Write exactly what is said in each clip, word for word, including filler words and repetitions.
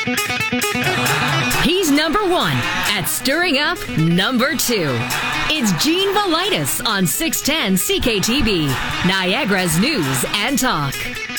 He's number one at stirring up number two. It's Gene Velitis on six ten C K T B, Niagara's News and Talk.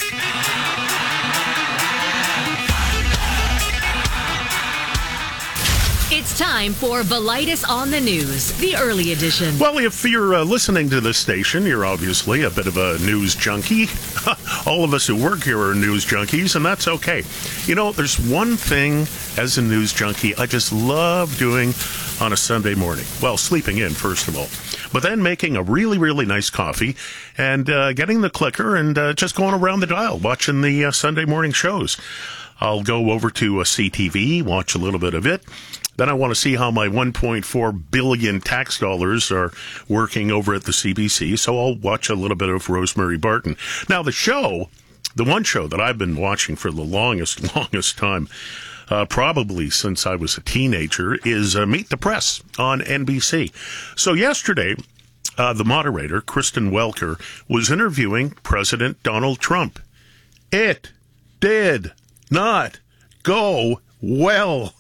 It's time for Velitis on the News, the early edition. Well, if you're uh, listening to this station, you're obviously a bit of a news junkie. All of us who work here are news junkies, and that's okay. You know, there's one thing as a news junkie I just love doing on a Sunday morning. Well, sleeping in, first of all. But then making a really, really nice coffee and uh, getting the clicker and uh, just going around the dial, watching the uh, Sunday morning shows. I'll go over to uh, C T V, watch a little bit of it. Then I want to see how my one point four billion tax dollars are working over at the C B C, so I'll watch a little bit of Rosemary Barton. Now, the show, the one show that I've been watching for the longest, longest time, uh, probably since I was a teenager, is uh, Meet the Press on N B C. So yesterday, uh, the moderator, Kristen Welker, was interviewing President Donald Trump. It did not go well.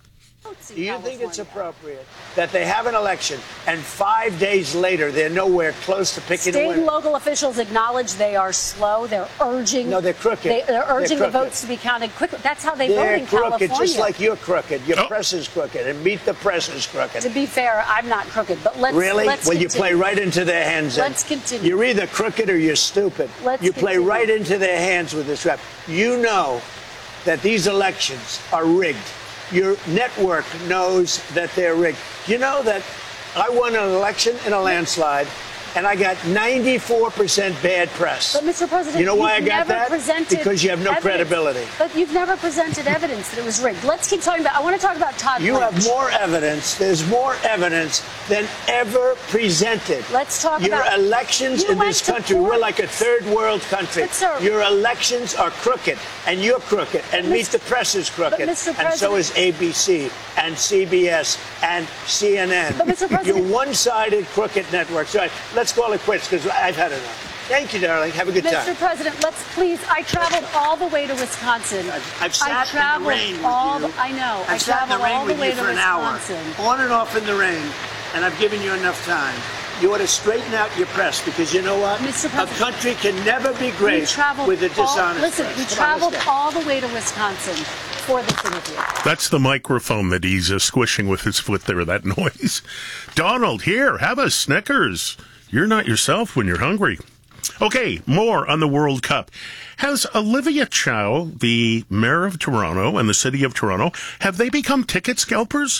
Do you think it's appropriate that they have an election and five days later they're nowhere close to picking State a winner? and local officials acknowledge they are slow. They're urging. No, they're crooked. They, they're urging they're the votes to be counted quickly. That's how they they're vote in crooked, California. just like you're crooked. Your oh. press is crooked, and Meet the Press is crooked. To be fair, I'm not crooked, but let's really. Let's well, continue. you play right into their hands. Let's continue. You're either crooked or you're stupid. Let's you play continue. right into their hands with this rap. You know that these elections are rigged. Your network knows that they're rigged. You know that I won an election in a landslide, and I got ninety-four percent bad press. But, Mister President, you know why I you've got never that? presented Because you have no evidence. credibility. But you've never presented evidence that it was rigged. Let's keep talking about. I want to talk about Todd You Lynch. have more evidence. There's more evidence than ever presented. Let's talk Your about. elections You in went this to country, court. we're like a third world country. But, sir, Your elections are crooked, and you're crooked, and Meet Mister the Press is crooked, But, Mister and so is A B C, and C B S, and C N N. But, Mister President, You're one-sided crooked networks. All right, let's call it quits, because I've had enough. Thank you, darling. Have a good Mister time. President, let's please. I traveled all the way to Wisconsin. I've, I've sat I traveled in the rain with all you. The, I know. I've I sat in the traveled rain all the with way you to for an hour, Wisconsin. on and off in the rain, and I've given you enough time. You ought to straighten out your press, because you know what? Mister A President, country can never be great we traveled with a dishonest all, Listen, press. we Come on, traveled let's go. all the way to Wisconsin for this interview. That's the microphone that he's uh, squishing with his foot there, that noise. Donald, here, have a Snickers. You're not yourself when you're hungry. Okay, more on the World Cup. Has Olivia Chow, the mayor of Toronto and the city of Toronto, have they become ticket scalpers?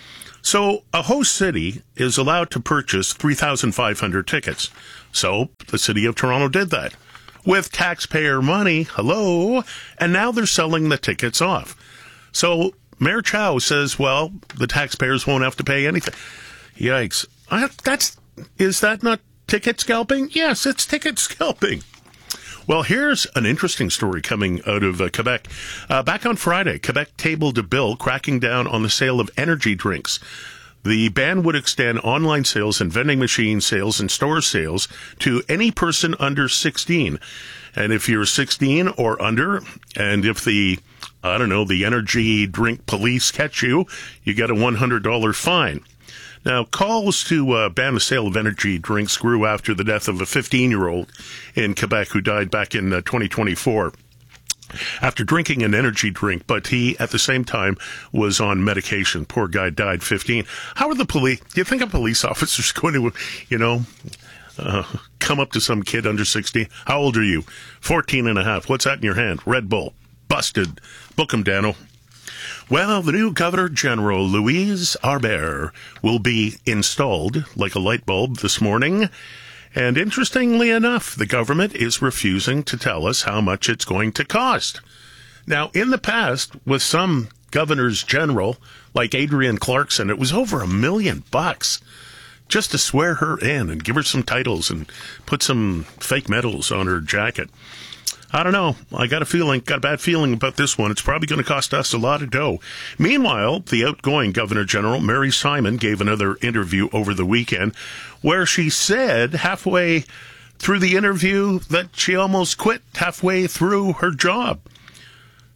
So a host city is allowed to purchase three thousand five hundred tickets. So the city of Toronto did that with taxpayer money. Hello. And now they're selling the tickets off. So Mayor Chow says, well, the taxpayers won't have to pay anything. Yikes. I, that's, is that not ticket scalping? Yes, it's ticket scalping. Well, here's an interesting story coming out of uh, Quebec. Uh, back on Friday, Quebec tabled a bill cracking down on the sale of energy drinks. The ban would extend online sales and vending machine sales and store sales to any person under sixteen. And if you're sixteen or under, and if the, I don't know, the energy drink police catch you, you get a one hundred dollars fine. Now, calls to uh, ban the sale of energy drinks grew after the death of a fifteen-year-old in Quebec who died back in uh, twenty twenty-four after drinking an energy drink, but he, at the same time, was on medication. Poor guy died fifteen. How are the police? Do you think a police officer's going to, you know, uh, come up to some kid under sixteen? How old are you? fourteen and a half. What's that in your hand? Red Bull. Busted. Book him, Dano. Well, the new Governor General, Louise Arbert, will be installed like a light bulb this morning. And interestingly enough, the government is refusing to tell us how much it's going to cost. Now, in the past, with some governors general, like Adrienne Clarkson, it was over a million bucks just to swear her in and give her some titles and put some fake medals on her jacket. I don't know. I got a feeling, got a bad feeling about this one. It's probably going to cost us a lot of dough. Meanwhile, the outgoing Governor General, Mary Simon, gave another interview over the weekend where she said halfway through the interview that she almost quit halfway through her job.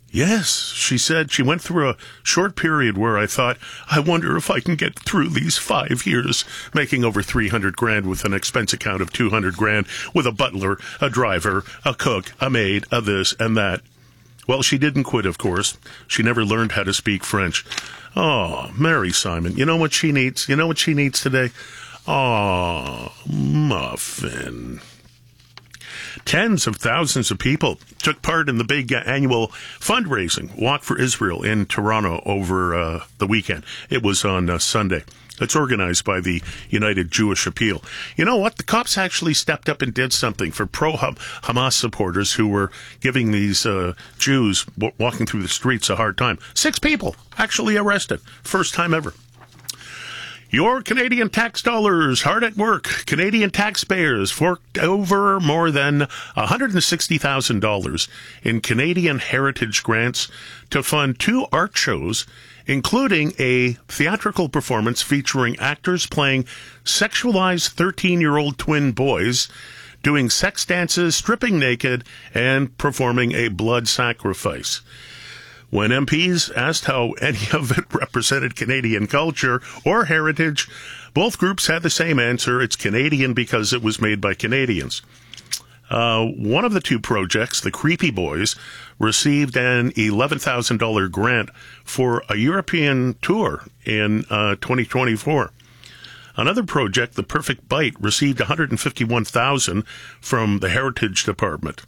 Yes, she said she went through a short period where I thought, I wonder if I can get through these five years making over three hundred grand with an expense account of two hundred grand with a butler, a driver, a cook, a maid, a this and that. Well, she didn't quit, of course. She never learned how to speak French. Oh, Mary Simon, you know what she needs? You know what she needs today? Oh, muffin. Tens of thousands of people took part in the big uh, annual fundraising Walk for Israel in Toronto over uh, the weekend. It was on uh, Sunday. It's organized by the United Jewish Appeal. You know what? The cops actually stepped up and did something for pro-Hamas supporters who were giving these uh, Jews w- walking through the streets a hard time. Six people actually arrested. First time ever. Your Canadian tax dollars hard at work. Canadian taxpayers forked over more than one hundred sixty thousand dollars in Canadian heritage grants to fund two art shows, including a theatrical performance featuring actors playing sexualized thirteen-year-old twin boys, doing sex dances, stripping naked, and performing a blood sacrifice. When M Ps asked how any of it represented Canadian culture or heritage, both groups had the same answer. It's Canadian because it was made by Canadians. Uh, one of the two projects, the Creepy Boys, received an eleven thousand dollars grant for a European tour in uh, twenty twenty-four. Another project, The Perfect Bite, received one hundred fifty-one thousand dollars from the Heritage Department.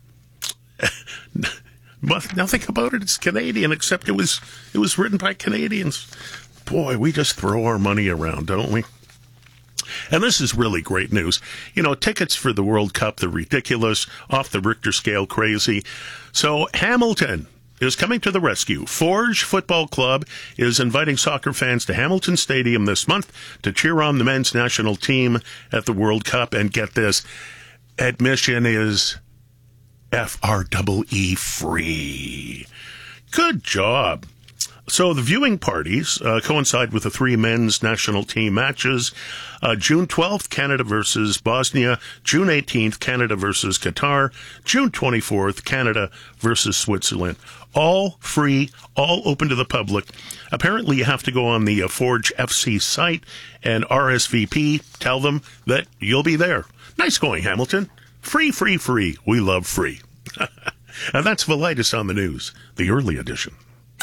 But nothing about it is Canadian, except it was it was written by Canadians. Boy, we just throw our money around, don't we? And this is really great news. You know, tickets for the World Cup, they're ridiculous, off the Richter scale crazy. So Hamilton is coming to the rescue. Forge Football Club is inviting soccer fans to Hamilton Stadium this month to cheer on the men's national team at the World Cup. And get this, admission is F R E E free. Good job. So the viewing parties uh, coincide with the three men's national team matches. Uh, June twelfth, Canada versus Bosnia. June eighteenth, Canada versus Qatar. June twenty-fourth, Canada versus Switzerland. All free, all open to the public. Apparently you have to go on the uh, Forge F C site and R S V P. Tell them that you'll be there. Nice going, Hamilton. Free, free, free. We love free. And that's Velitis on the news, the early edition.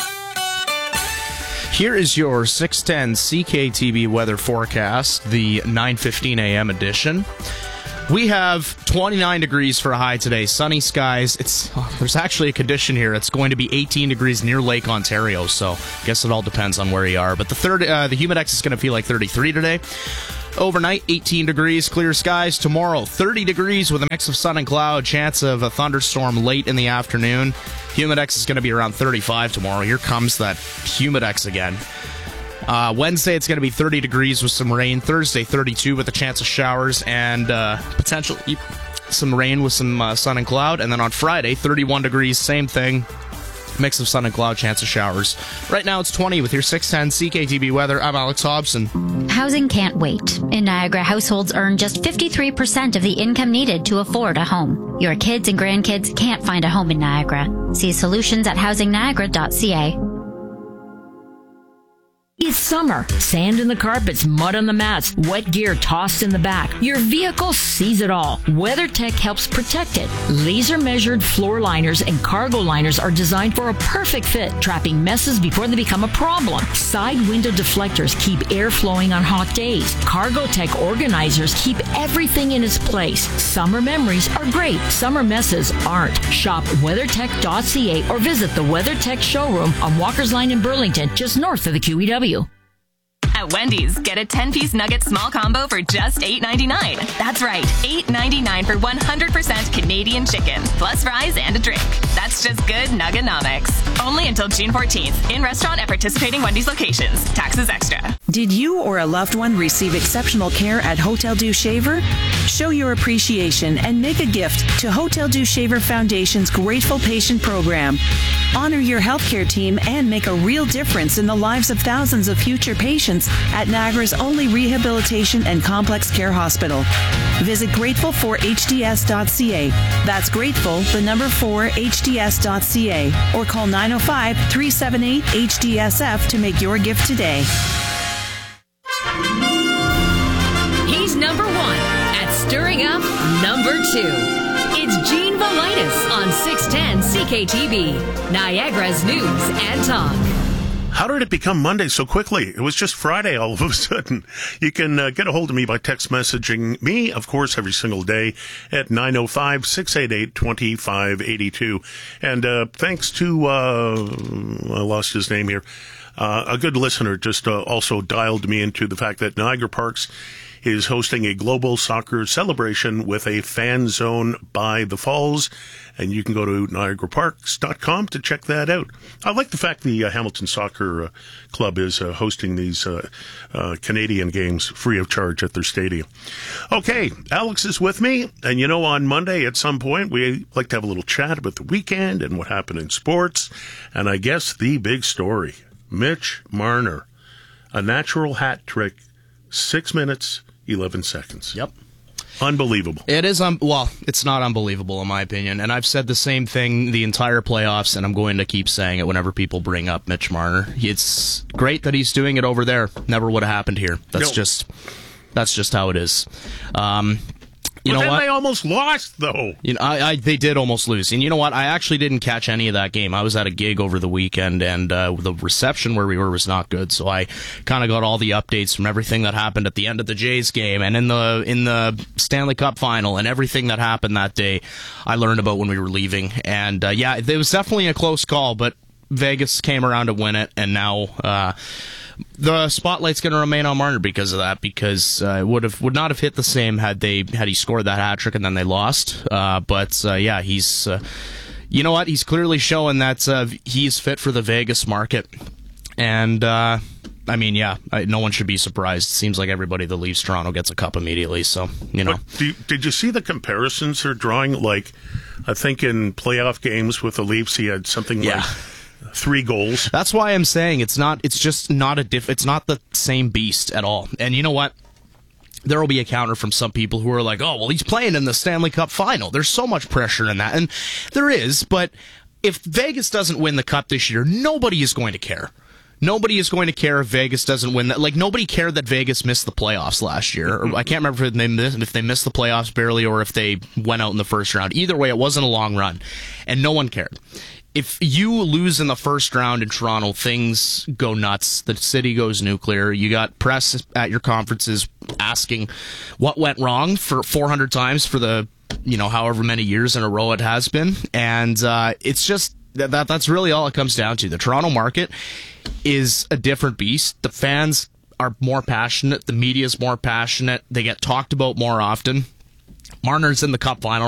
Here is your six ten C K T B weather forecast, the nine fifteen a.m. edition. We have twenty-nine degrees for a high today, sunny skies. It's oh, there's actually a condition here. It's going to be eighteen degrees near Lake Ontario, so I guess it all depends on where you are. But the third, uh, the Humidex is going to feel like thirty-three today. Overnight, eighteen degrees, clear skies. Tomorrow, thirty degrees with a mix of sun and cloud. Chance of a thunderstorm late in the afternoon. Humidex is going to be around thirty-five tomorrow. Here comes that Humidex again. Uh, Wednesday, it's going to be thirty degrees with some rain. Thursday, thirty-two with a chance of showers and uh, potentially some rain with some uh, sun and cloud. And then on Friday, thirty-one degrees, same thing. Mix of sun and cloud, chance of showers. Right now it's twenty with your six ten C K T B weather. I'm Alex Hobson. Housing can't wait. In Niagara, households earn just fifty-three percent of the income needed to afford a home. Your kids and grandkids can't find a home in Niagara. See solutions at housing niagara dot c a. It's summer. Sand in the carpets, mud on the mats, wet gear tossed in the back. Your vehicle sees it all. WeatherTech helps protect it. Laser-measured floor liners and cargo liners are designed for a perfect fit, trapping messes before they become a problem. Side window deflectors keep air flowing on hot days. Cargotech organizers keep everything in its place. Summer memories are great. Summer messes aren't. Shop weather tech dot c a or visit the WeatherTech showroom on Walker's Line in Burlington, just north of the Q E W. At Wendy's, get a ten-piece nugget small combo for just eight ninety-nine. That's right, eight ninety-nine for one hundred percent Canadian chicken, plus fries and a drink. That's just good Nuggenomics. Only until June fourteenth. In restaurant at participating Wendy's locations. Taxes extra. Did you or a loved one receive exceptional care at Hotel Dieu Shaver? Show your appreciation and make a gift to Hotel Dieu Shaver Foundation's Grateful Patient Program. Honor your healthcare team and make a real difference in the lives of thousands of future patients at Niagara's only rehabilitation and complex care hospital. Visit grateful for h d s dot c a. That's grateful, the number four, h d s dot c a. Or call nine oh five, three seven eight, H D S F to make your gift today. He's number one at stirring up number two. It's Gene Valitis on six ten C K T V, Niagara's News and Talk. How did it become Monday so quickly? It was just Friday all of a sudden. You can uh, get a hold of me by text messaging me, of course, every single day at nine oh five, six eight eight, two five eight two. And uh, thanks to, uh, I lost his name here, uh, a good listener just uh, also dialed me into the fact that Niagara Parks is hosting a global soccer celebration with a fan zone by the Falls, and you can go to niagara parks dot com to check that out. I like the fact the uh, Hamilton Soccer uh, Club is uh, hosting these uh, uh, Canadian games free of charge at their stadium. Okay, Alex is with me, and you know, on Monday at some point we like to have a little chat about the weekend and what happened in sports, and I guess the big story, Mitch Marner, a natural hat trick, six minutes, eleven seconds. Yep. Unbelievable. It is, um, well, it's not unbelievable in my opinion, and I've said the same thing the entire playoffs, and I'm going to keep saying it whenever people bring up Mitch Marner. It's great that he's doing it over there. Never would have happened here. That's no. just, that's just how it is. Um, You but know then what? they almost lost, though. You know, I, I they did almost lose, and you know what? I actually didn't catch any of that game. I was at a gig over the weekend, and uh, the reception where we were was not good. So I kind of got all the updates from everything that happened at the end of the Jays game and in the in the Stanley Cup final, and everything that happened that day. I learned about when we were leaving, and uh, yeah, it was definitely a close call, but Vegas came around to win it, and now. Uh, The spotlight's going to remain on Marner because of that, because uh, it would have would not have hit the same had they had he scored that hat trick and then they lost. Uh, but uh, yeah, he's uh, you know what? He's clearly showing that uh, he's fit for the Vegas market, and uh, I mean, yeah, I, no one should be surprised. It seems like everybody that leaves Toronto gets a cup immediately. So you know, but do you, did you see the comparisons they're drawing? Like, I think in playoff games with the Leafs, he had something yeah. like three goals. That's why I'm saying it's not. It's just not a diff. It's not the same beast at all. And you know what? There will be a counter from some people who are like, "Oh, well, he's playing in the Stanley Cup final. There's so much pressure in that," and there is. But if Vegas doesn't win the Cup this year, nobody is going to care. Nobody is going to care if Vegas doesn't win that. Like, nobody cared that Vegas missed the playoffs last year. Or, I can't remember if they, missed, if they missed the playoffs barely or if they went out in the first round. Either way, it wasn't a long run, and no one cared. If you lose in the first round in Toronto, things go nuts. The city goes nuclear. You got press at your conferences asking what went wrong for four hundred times for the, you know, however many years in a row it has been. And uh, it's just that, that that's really all it comes down to. The Toronto market is a different beast. The fans are more passionate. The media is more passionate. They get talked about more often. Marner's in the Cup final